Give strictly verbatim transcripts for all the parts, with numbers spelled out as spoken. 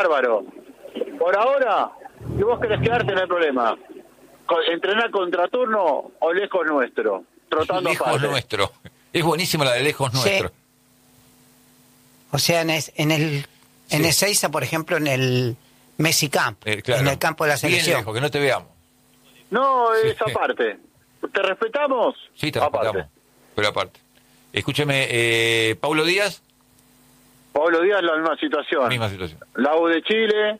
Bárbaro. Por ahora, si vos querés quedarte, no hay problema. Con, entrenar contraturno o lejos nuestro. Trotando lejos aparte. nuestro. Es buenísima la de lejos nuestro. Sí. O sea, en, es, en el Sí. en Ezeiza, por ejemplo, en el Messi Camp, Eh, claro. en el campo de la Bien selección. lejos, que no te veamos. No, Sí. es aparte. ¿Te respetamos? Sí, te Aparte. respetamos. Pero aparte. Escúcheme, eh, Paulo Díaz, Pablo Díaz, la misma situación. misma situación. La U de Chile,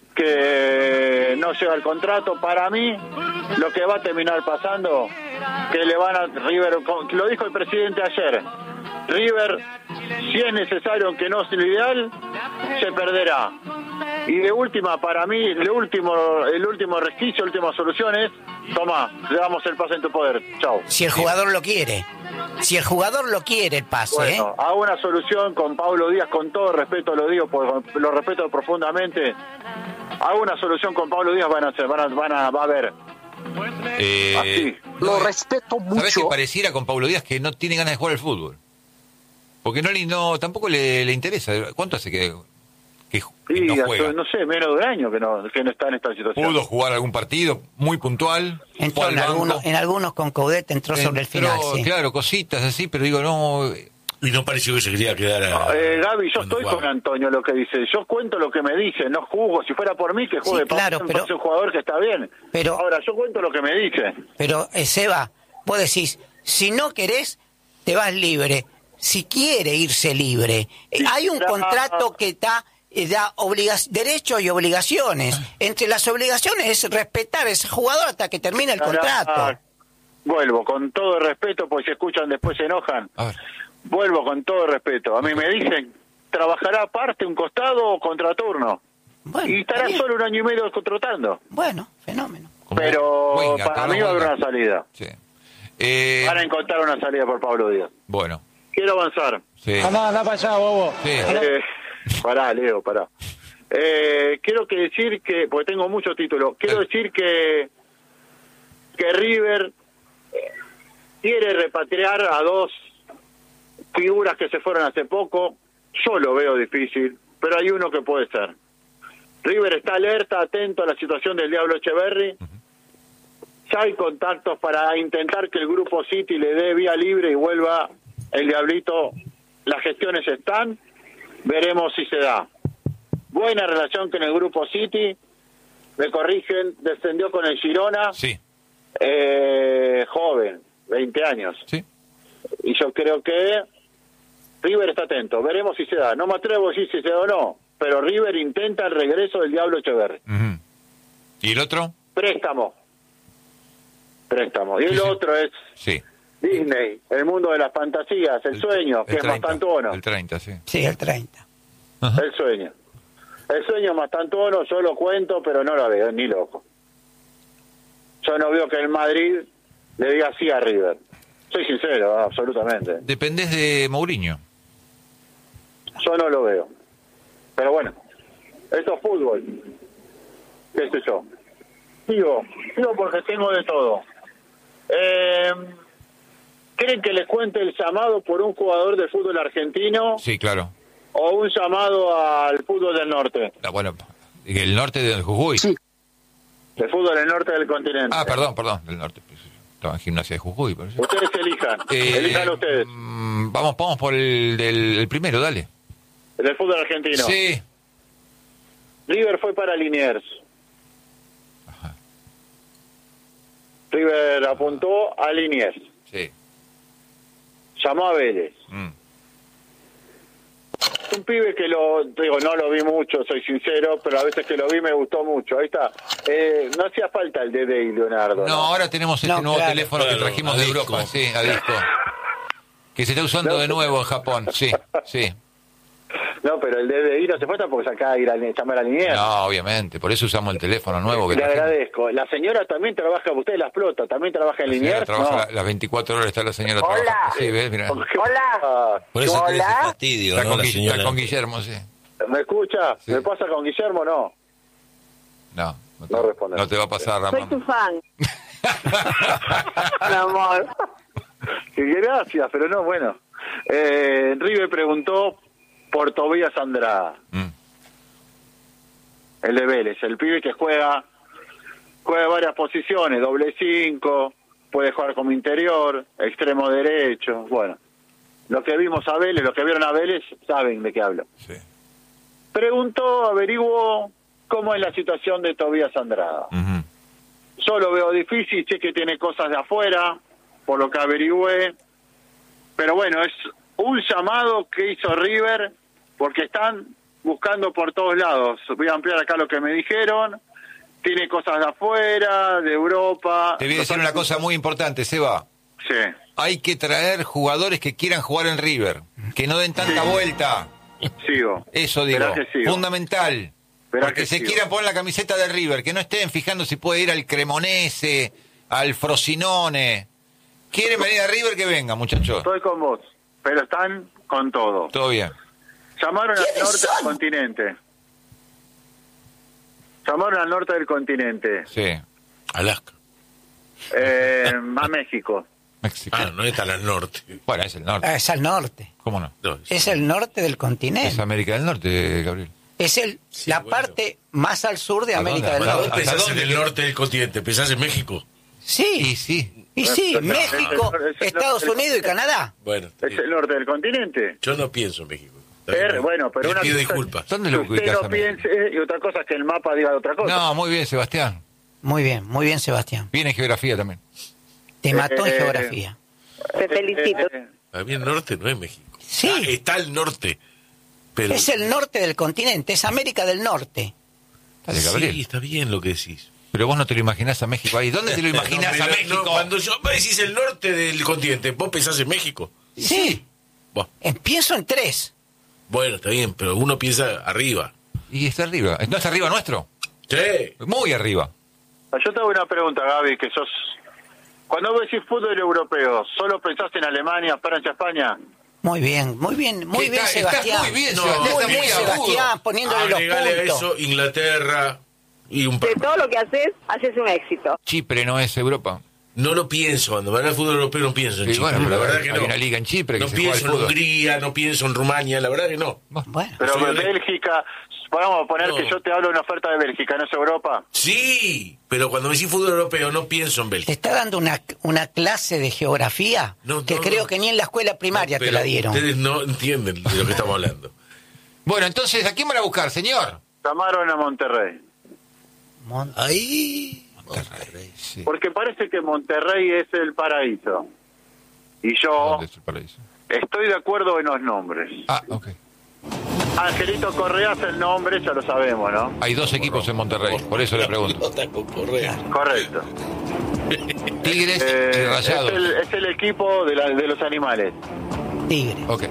que no llega el contrato. Para mí, lo que va a terminar pasando, que le van a River, lo dijo el presidente ayer, River, si es necesario, aunque no es lo ideal, se perderá. Y de última, para mí, el último, el último resquicio, la última solución es, toma, le damos el pase en tu poder. Chao. Si el jugador lo quiere. Si el jugador lo quiere, el pase. Bueno, ¿eh? hago una solución con Pablo Díaz, con todo respeto lo digo, porque lo respeto profundamente. Hago una solución con Pablo Díaz, van a hacer, van a, van a, va a haber. Eh, Así. Lo eh, respeto ¿Sabés que mucho. pareciera con Paulo Díaz que no tiene ganas de jugar al fútbol? Porque no, le- no tampoco le, le interesa. ¿Cuánto hace que, que, que Sí, no hace, juega? no sé, menos de un año que no, que no está en esta situación. Pudo jugar algún partido muy puntual. Entró fue al en banco, algunos, en algunos con Coudet, entró sobre el entró, final. Sí. Claro, cositas así, pero digo, no... Y no pareció que se quería quedar a... Eh, Gaby, yo cuando estoy jugaba. con Antonio lo que dice. Yo cuento lo que me dice, no juzgo. Si fuera por mí, que juegue. Sí, claro, Pablo, pero- es un jugador que está bien. pero- Ahora, yo cuento lo que me dice. Pero, eh, Seba, vos decís, si no querés, te vas libre. Si quiere irse libre. Eh, Sí, hay un claro. contrato que da, eh, da obliga- derechos y obligaciones. Entre las obligaciones es respetar a ese jugador hasta que termine el Ahora, contrato. Vuelvo, con todo el respeto, porque si escuchan después se enojan. A ver, Vuelvo con todo el respeto. A mí me dicen, ¿trabajará aparte, un costado o contraturno? Bueno, Y está estará bien. solo un año y medio trotando. Bueno, fenómeno. como Pero Wenger, para Carlos mí va a haber Wenger. una salida. Sí. Eh, Van a encontrar una salida por Pablo Díaz. bueno, Quiero avanzar. sí. Andá, andá para allá, bobo. Sí. Eh, pará, Leo, pará. Eh, quiero que decir que, porque tengo muchos títulos, quiero Dale. decir que que River quiere repatriar a dos figuras que se fueron hace poco. Yo lo veo difícil, pero hay uno que puede ser. River está alerta, atento a la situación del Diablo Echeverri. Ya hay contactos para intentar que el Grupo City le dé vía libre y vuelva el Diablito. Las gestiones están, veremos si se da. Buena relación con el Grupo City, me corrigen, descendió con el Girona, Sí, eh, joven, veinte años. sí. Y yo creo que River está atento, veremos si se da. No me atrevo a decir si se da o no, pero River intenta el regreso del Diablo Echeverri. Ujú. ¿Y el otro? Préstamo. Préstamo. Y el Sí, sí. otro es Sí. Disney, el mundo de las fantasías, el, sueño, que el es treinta, Mastantuono. El treinta, sí. Sí, el treinta. Ajá. El sueño. El sueño Mastantuono, yo lo cuento, pero no lo veo, ni loco. Yo no veo que el Madrid le diga sí a River. Soy sincero, absolutamente. Dependés de Mourinho. Yo no lo veo. Pero bueno, esto es fútbol. ¿Qué sé yo? Sigo, sigo porque tengo de todo. Eh, ¿Creen que les cuente el llamado por un jugador del fútbol argentino Sí, claro. o un llamado al fútbol del norte? Ah, bueno, el norte de Jujuy. Sí. El fútbol del norte del continente. Ah, perdón, perdón, del norte. Estaba en Gimnasia de Jujuy. Pero sí. Ustedes elijan, Eh, elijan ustedes. mm, Vamos, vamos por el del el primero, dale. Del fútbol argentino. Sí. River fue para Liniers. Ajá. River apuntó a Liniers. Sí. Llamó a Vélez. Mm. Un pibe que lo, digo, no lo vi mucho, soy sincero, pero a veces que lo vi me gustó mucho. Ahí está. Eh, no hacía falta el D D y Leonardo. No, ahora tenemos este No, nuevo claro. teléfono que Claro, trajimos a de disco. Europa. Sí, a disco. Que se está usando de nuevo en Japón. Sí, sí. No, pero el D D I no se falta porque acá ir a llamar a Liniers. No, obviamente. Por eso usamos el teléfono nuevo que Le trajimos. agradezco. La señora también trabaja, usted la explota, también trabaja en La señora Liniers. trabaja No. la- las veinticuatro horas, está la señora Hola. trabajando. Sí, ves, mira. Hola. Por eso tenés Hola. ese fastidio, Está ¿no? con, La Gui- señora. está con Guillermo, sí. ¿Me escucha? Sí. ¿Me pasa con Guillermo? No. No, no te, No responde. no te va a pasar, Soy tu Ramón. fan. Mi amor. Que gracias, pero no, bueno. Eh, River preguntó por Tobías Andrada. Mm. el de Vélez, el pibe que juega, juega varias posiciones, doble cinco, puede jugar como interior, extremo derecho, bueno. Los que vimos a Vélez, los que vieron a Vélez, saben de qué hablo. Sí. Preguntó, averiguó cómo es la situación de Tobías Andrada. Uh-huh. Yo lo veo difícil, sé que tiene cosas de afuera, por lo que averigüé. Pero bueno, es un llamado que hizo River, porque están buscando por todos lados. Voy a ampliar acá lo que me dijeron. Tiene cosas de afuera, de Europa. Te voy a decir una cosa muy importante, Seba. Sí. Hay que traer jugadores que quieran jugar en River, que no den tanta Sí. vuelta. Sigo. Eso digo, Verá que sigo. fundamental. Verá Porque que se sigo. quieran poner la camiseta de River, que no estén fijando si puede ir al Cremonese, al Frosinone. Quieren venir a River, que venga, muchachos. Estoy con vos, pero están con todo. Todo bien. Llamaron al ¿Quiénes norte son? del continente. Llamaron al norte del continente. Sí, Alaska. Eh, a México. México. Ah, no es tan al norte. Bueno, es el norte. Ah, es al norte. ¿Cómo no? No, Es el norte del Es continente. América del Norte, Gabriel. Es el Sí, la bueno. parte más al sur de ¿A América dónde? del ¿A Bueno, Norte. vos ¿Hasta pensás en dónde el que- norte del continente, pensás en México. Y Sí, sí. y sí, No, no, México, es el- es el Estados norte del Unidos y Canadá. Bueno, está Es bien. el norte del continente. Yo no pienso en México. Está Er, bien. bueno, pero Les una pido cosa- disculpas. ¿Dónde Que lo usted ubicás no a México? piense y otra cosa es que el mapa diga otra cosa. No, muy bien, Sebastián. Muy bien, muy bien, Sebastián. Viene en geografía también. Te mató en Eh, geografía. Te felicito. Eh, Para mí el norte no es México. Sí. Ah, está el norte. Pero... Es el norte del continente, es América del Norte. Dale, Gabriel. Sí, está bien lo que decís. Pero vos no te lo imaginás a México ahí. ¿Dónde te lo imaginás No, a pero México? no, cuando yo vos decís el norte del continente, ¿vos pensás en México? Sí. Buah, Empiezo en tres. bueno, está bien, pero uno piensa arriba. Y está arriba. ¿No está arriba nuestro? Sí. Muy arriba. Yo te hago una pregunta, Gaby, que sos... Cuando vos decís fútbol europeo, ¿solo pensás en Alemania, Francia, España? Muy bien, muy bien, muy ¿Qué bien, tal? Sebastián. Estás muy bien, No, Sebastián. Muy Estás bien, muy agudo. Sebastián, poniéndole los Agregale a puntos. eso Inglaterra y un par. De todo lo que haces, haces un éxito. Chipre no es Europa. No lo pienso, cuando van al fútbol europeo no pienso en Y Chipre, bueno, la pero verdad que hay no. una liga en Chipre que no se juega pienso al en fútbol. Hungría, no pienso en Rumania, la verdad que no. Bueno, Pero Soy de- Bélgica, vamos a poner No. que yo te hablo de una oferta de Bélgica, ¿no es Europa? Sí, pero cuando me decís fútbol europeo no pienso en te Bélgica. está dando una, una clase de geografía No, que no, creo no. que ni en la escuela primaria te Pero la dieron. Ustedes no entienden de lo que estamos hablando. Bueno, entonces, ¿a quién van a buscar, señor? Llamaron a Monterrey. Mon- Ahí. Sí. Porque parece que Monterrey es el paraíso. Y yo ¿Dónde es el paraíso? estoy de acuerdo en los nombres. Ah, ok. Angelito Correa es el nombre, ya lo sabemos, ¿no? Hay dos equipos en Monterrey, por eso le pregunto. Pelota con Correa. Correcto. Tigres Eh, y es, Rayados. el, es el equipo de, la- de los animales. Tigre. Ok.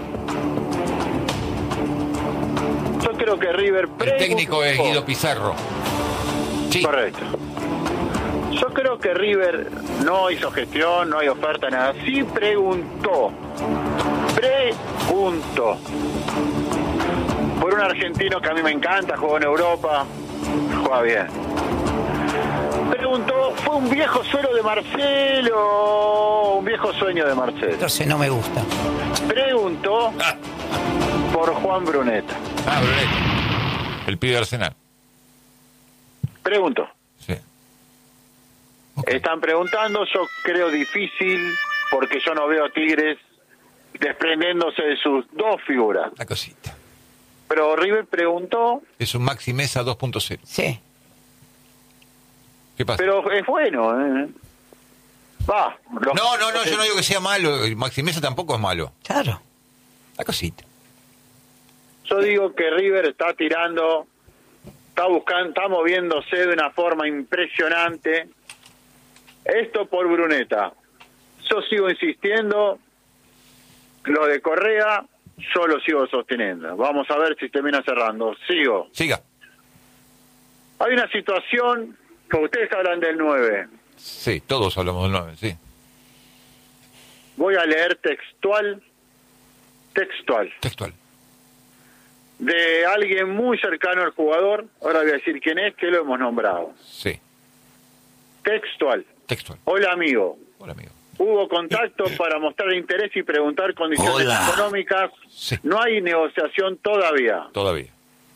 Yo creo que River... El técnico es preguntó- Guido Pizarro. Sí. Correcto. Yo creo que River no hizo gestión, no hay oferta, nada. Sí preguntó. Preguntó. Por un argentino que a mí me encanta, jugó en Europa, juega bien. Preguntó, fue un viejo sueño de Marcelo, un viejo sueño de Marcelo. Entonces no me gusta. Preguntó por Juan Bruneta. Ah, Brunet. El pibe de Arsenal. Preguntó. Sí. Están preguntando, yo creo difícil, porque yo no veo a Tigres desprendiéndose de sus dos figuras. Una cosita. Pero River preguntó, Es un Maxi Mesa dos punto cero. Sí. ¿Qué pasa? pero es bueno, ¿eh? Va. los- No, no, no, yo no digo que sea malo. Maxi Mesa tampoco es malo. Claro. Una cosita. Yo digo que River está tirando, está buscando, está moviéndose de una forma impresionante. Esto por Bruneta. Yo sigo insistiendo, lo de Correa, yo lo sigo sosteniendo. Vamos a ver si termina cerrando. Sigo. Siga. Hay una situación que ustedes hablan del nueve. Sí, todos hablamos del nueve, sí. Voy a leer textual, textual, Textual. de alguien muy cercano al jugador. Ahora voy a decir quién es, que lo hemos nombrado. Sí, Textual. textual. Hola, amigo. Hola, amigo. Hubo contacto para mostrar interés y preguntar condiciones Hola. económicas. Sí. No hay negociación todavía. Todavía.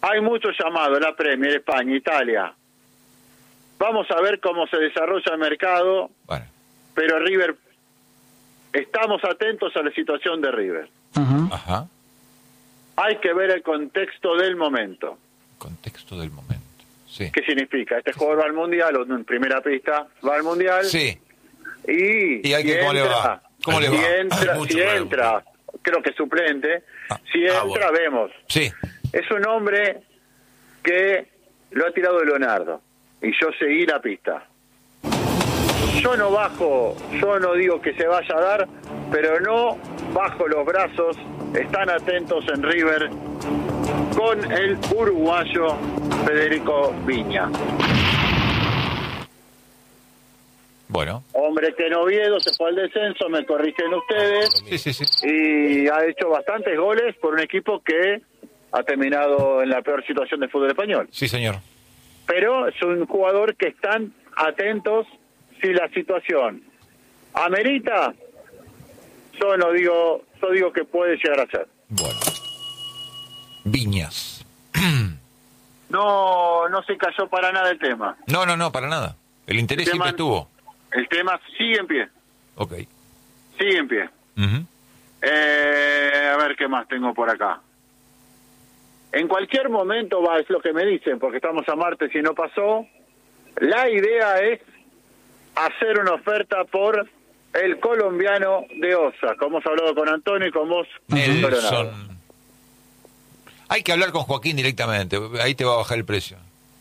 hay muchos llamados, la Premier, España, Italia. Vamos a ver cómo se desarrolla el mercado, Bueno, pero River, estamos atentos a la situación de River. Ujú. ajá. Hay que ver el contexto del momento. Contexto del momento. Sí. ¿Qué significa? Este jugador va al Mundial, o en primera pista, va al Mundial. Sí. Y, ¿Y hay si que- cómo le entra, va? ¿Cómo le si va? entra, Hay mucho si para entra, creo que suplente, Ah. si Ah, entra, bueno. vemos. Sí. Es un hombre que lo ha tirado Leonardo, y yo seguí la pista. Yo no bajo, yo no digo que se vaya a dar, pero no bajo los brazos. Están atentos en River con el uruguayo Federico Viña. Bueno. Hombre que en Oviedo se fue al descenso, me corrigen ustedes, Sí, sí, sí. y ha hecho bastantes goles por un equipo que ha terminado en la peor situación del fútbol español. Sí, señor. Pero es un jugador que están atentos si la situación amerita. Yo no digo, yo digo que puede llegar a ser. Bueno. Viñas. No, no se cayó para nada el tema. No, no, no, para nada. El interés El siempre tema- estuvo. El tema sigue en pie, Ok. sigue en pie. Ujú. Eh, a ver qué más tengo por acá. En cualquier momento va, es lo que me dicen, porque estamos a martes y no pasó. La idea es hacer una oferta por el colombiano de Osa, como hemos hablado con Antonio y con vos, Leonardo. Nelson. Hay que hablar con Joaquín directamente. Ahí te va a bajar el precio.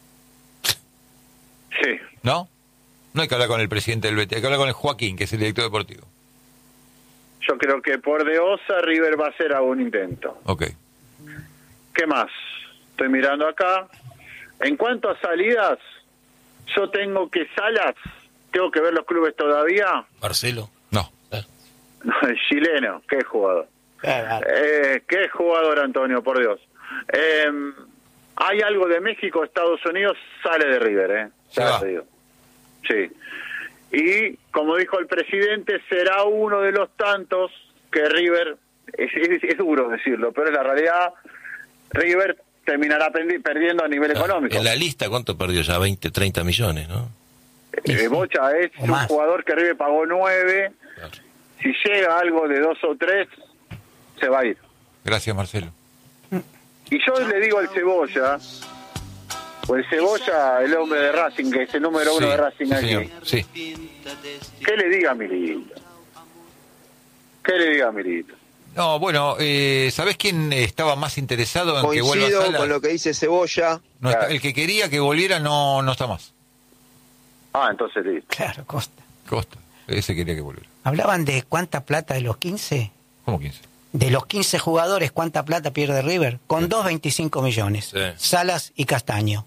Sí, ¿No? No hay que hablar con el presidente del B T, hay que hablar con el Joaquín, que es el director deportivo. yo creo que por de Osa River va a hacer algún intento. Ok. ¿Qué más? Estoy mirando acá. En cuanto a salidas, yo tengo que Salas, tengo que ver los clubes todavía. Marcelo. No. No, el chileno, qué jugador. Claro. Eh, qué jugador, Antonio, por Dios. Eh, hay algo de México, Estados Unidos, sale de River, ¿eh? Se Ya va. te digo. Sí. Y, como dijo el presidente, será uno de los tantos que River, es, es, es duro decirlo, pero es la realidad, River terminará pendi- perdiendo a nivel económico. En la lista, ¿cuánto perdió ya? veinte, treinta millones, ¿no? Eh, Bocha es O un más. jugador que River pagó nueve, Claro. si llega algo de dos o tres, se va a ir. Gracias, Marcelo. Y yo le digo al Cebolla, o el Cebolla, el hombre de Racing, que es el número uno Sí, de Racing sí, aquí, señor. Sí. ¿qué le diga a Milito? ¿Qué le diga a Milito? No, bueno, eh, ¿sabés quién estaba más interesado en que vuelva Coincido Salas? con lo que dice Cebolla. No está- Claro. el que quería que volviera no, no está más. Ah, entonces listo. Claro, Costa. Costa. Ese quería que volviera. Hablaban de cuánta plata de los quince. ¿Cómo quince? De los quince jugadores, ¿cuánta plata pierde River? Con dos veinticinco millones. Sí. Salas y Castaño.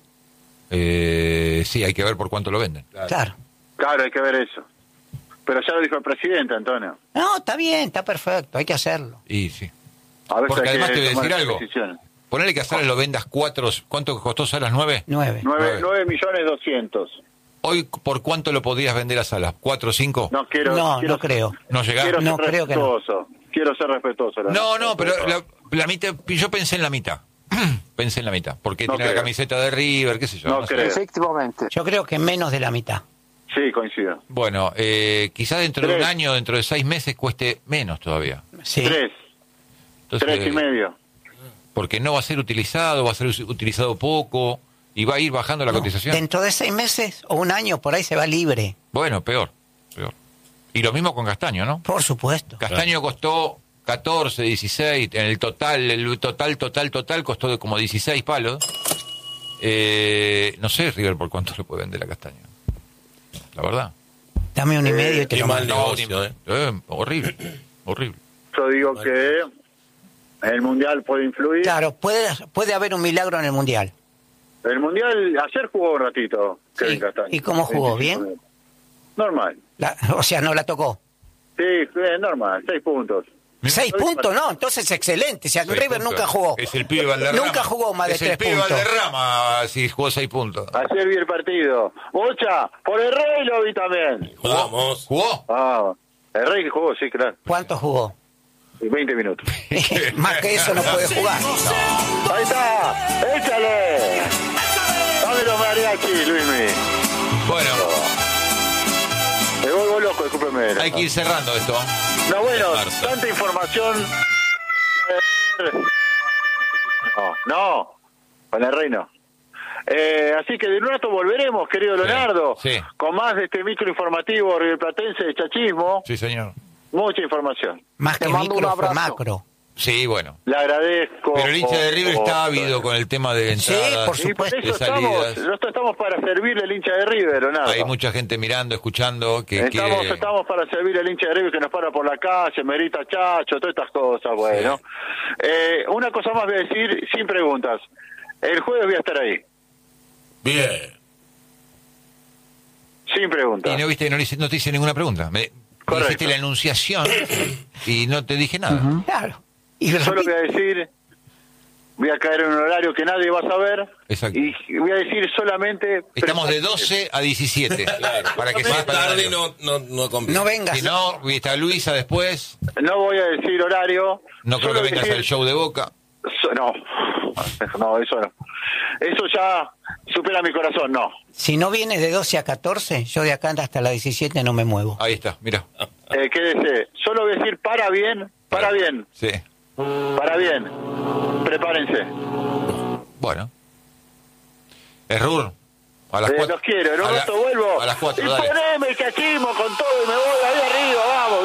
Eh, sí, hay que ver por cuánto lo venden. Claro. Claro, hay que ver eso. Pero ya lo dijo el presidente, Antonio. No, está bien, está perfecto, hay que hacerlo. Y sí. A veces Porque hay además que te voy a tomar decir esas algo. decisiones. Ponele que a Salas lo vendas cuatro. ¿Cuánto costó Salas? ¿Nueve? Nueve. Nueve, Nueve. nueve millones doscientos. Hoy, ¿por cuánto lo podías vender a Salas? ¿Cuatro o cinco? No quiero. No, quiero no creo. ¿No llegás? Quiero No, ser creo que no. respetuoso. Quiero ser respetuoso. la No, verdad. no, pero la, la mitad, yo pensé en la mitad. pensé en la mitad. Porque No tiene la creo. camiseta de River, qué sé yo. No no sé. creo. Efectivamente. Yo creo que menos de la mitad. Sí, coincido. Bueno, eh, quizás dentro de un Tres. año, dentro de seis meses, cueste menos todavía. Sí. Tres. Entonces, Tres y medio. Porque no va a ser utilizado, va a ser us- utilizado poco y va a ir bajando la No, cotización. dentro de seis meses o un año por ahí se va libre. Bueno, peor, peor. Y lo mismo con Castaño, ¿no? Por supuesto. Castaño costó catorce, dieciséis, en el total, el total, total, total costó de como dieciséis palos. Eh, no sé, River, por cuánto le puede vender a Castaño. La verdad. Dame un y medio y te qué lo mal mando. negocio, ¿eh? Eh, horrible, horrible. Yo digo que el Mundial puede influir. Claro, puede, puede haber un milagro en el Mundial. El Mundial, ayer jugó un ratito Kevin Sí. Castaño. ¿Y cómo jugó? veinticinco ¿Bien? minutos. Normal. La- o sea, no la tocó. Sí, eh, normal, seis puntos. Seis puntos, no, entonces excelente. Si Seis River puntos. nunca jugó. Es el pibe Valderrama. Nunca jugó más de es tres el pibe puntos. Valderrama si jugó seis puntos. Ayer vi el partido. Bocha, por el Rey lo vi también. Vamos. ¿Jugó? Ah, el Rey que jugó, sí, claro. ¿Cuánto jugó? veinte minutos. Más que eso no puede jugar. Ahí está, échale. Dame los mariachi, Luismi. Bueno, Me vuelvo loco, discúlpeme. hay que ir cerrando esto. No, bueno, Marzo. tanta información. No, no, con el reino. Eh, así que de un rato volveremos, querido Sí, Leonardo, sí. con más de este micro informativo riverplatense de chachismo. Sí, señor. Mucha información. Más Te que mando un micro fue abrazo. macro. Sí, bueno. Le agradezco. Pero el hincha de River por- está ávido con el tema de Sí, entradas, por Y por supuesto. eso de estamos, salidas. nosotros estamos para servirle al hincha de River, Leonardo. Hay mucha gente mirando, escuchando, que Estamos, quiere... estamos para servir al hincha de River que nos para por la calle, merita chacho, todas estas cosas, bueno. Eh, una cosa más voy a decir, sin preguntas. El jueves voy a estar ahí, Bien. sin preguntas. Y no viste, no, le hice- no te hice ninguna pregunta. Me Correcto. dijiste la enunciación y no te dije nada. Claro. Y Solo voy repite- a decir, voy a caer en un horario que nadie va a saber. Exacto. Y voy a decir solamente... Estamos de doce a diecisiete. Para que Más sepa. tarde no, no, no conviene. no vengas. Si no, está Luisa después. No voy a decir horario. No creo solo que vengas decir- al show de Boca. So- no, no, eso no. Eso ya supera mi corazón, no. Si no viene de doce a catorce, yo de acá hasta la diecisiete no me muevo. Ahí está, mira. Eh, quédese. Solo voy a decir para bien, para bien, Sí. para bien. Prepárense. Bueno. Errur. A las Eh, cuatro. los quiero. En un a la- rato vuelvo. A las cuatro, y dale. poneme el chachismo con todo y me voy ahí arriba, vamos.